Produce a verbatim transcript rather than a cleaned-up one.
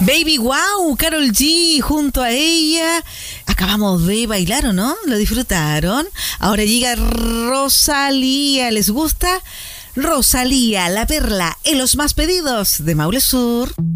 Baby Wow, Karol G, junto a ella. Acabamos de bailar, ¿o no? ¿Lo disfrutaron? Ahora llega Rosalía. ¿Les gusta? Rosalía, la perla, en los más pedidos de Maule Sur.